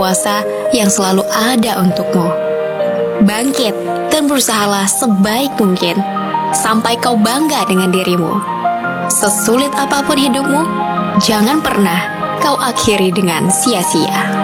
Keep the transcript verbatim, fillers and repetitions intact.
Kuasa yang selalu ada untukmu. Bangkit dan berusahalah sebaik mungkin sampai kau bangga dengan dirimu. Sesulit apapun hidupmu, jangan pernah kau akhiri dengan sia-sia.